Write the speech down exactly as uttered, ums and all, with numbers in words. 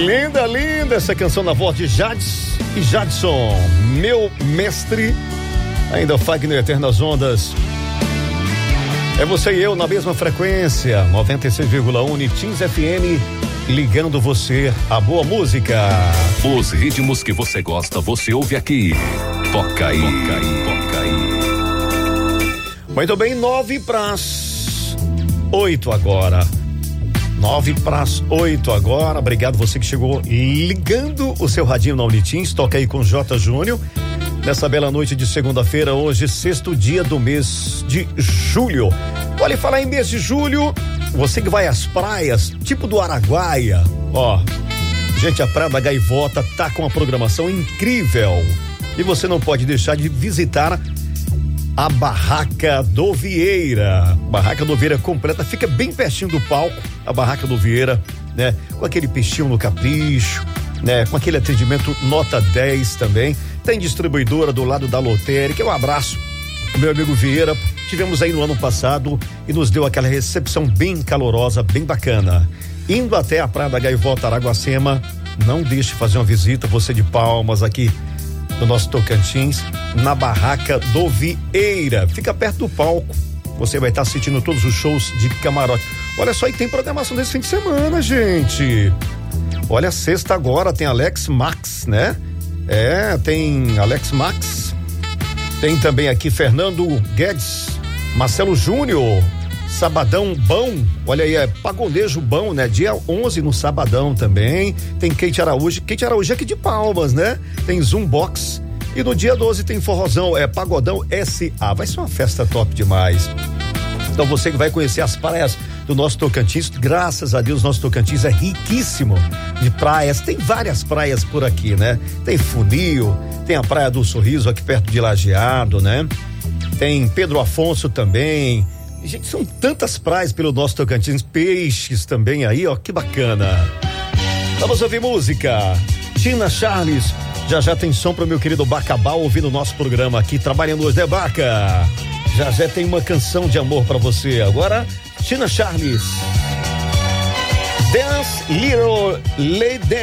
Linda, linda essa canção na voz de Jades e Jadson, meu mestre. Ainda Fagner Eternas Ondas. É você e eu na mesma frequência, noventa e seis vírgula um Nitins F M, ligando você a boa música. Os ritmos que você gosta, você ouve aqui. Toca aí, toca aí, toca aí. Muito bem, nove pras oito agora. Nove pras oito agora. Obrigado você que chegou ligando o seu radinho na Unitins. Toca aí com J. Júnior. Nessa bela noite de segunda-feira, hoje, sexto dia do mês de julho. Olha, falar em mês de julho, você que vai às praias, tipo do Araguaia, ó. Gente, a Praia da Gaivota tá com uma programação incrível. E você não pode deixar de visitar a Barraca do Vieira. Barraca do Vieira completa, fica bem pertinho do palco, a Barraca do Vieira, né? Com aquele peixinho no capricho, né? Com aquele atendimento nota dez também. Tem distribuidora do lado da lotérica. Um abraço, meu amigo Vieira. Tivemos aí no ano passado e nos deu aquela recepção bem calorosa, bem bacana. Indo até a Praia da Gaivota, Araguacema, não deixe de fazer uma visita, você de Palmas, aqui no nosso Tocantins, na Barraca do Vieira. Fica perto do palco. Você vai estar assistindo todos os shows de camarote. Olha só, e tem programação desse fim de semana, gente. Olha, sexta agora tem Alex Max, né? É, tem Alex Max, tem também aqui Fernando Guedes, Marcelo Júnior, Sabadão Bom, olha aí, é pagodejo bom, né? Dia onze no Sabadão também, tem Kate Araújo, Kate Araújo é aqui de Palmas, né? Tem Zoombox e no dia doze tem Forrozão, é Pagodão S A, vai ser uma festa top demais. Então você que vai conhecer as praias do nosso Tocantins, graças a Deus nosso Tocantins é riquíssimo de praias, tem várias praias por aqui, né? Tem Funil, tem a Praia do Sorriso aqui perto de Lajeado, né? Tem Pedro Afonso também, gente, são tantas praias pelo nosso Tocantins, Peixes também aí, ó, que bacana. Vamos ouvir música, Tina Charles, já já tem som pro meu querido Bacabal ouvindo o nosso programa aqui, trabalhando hoje, né, Baca? Já já tem uma canção de amor pra você. Agora, Tina Charles. Dance Little Lady.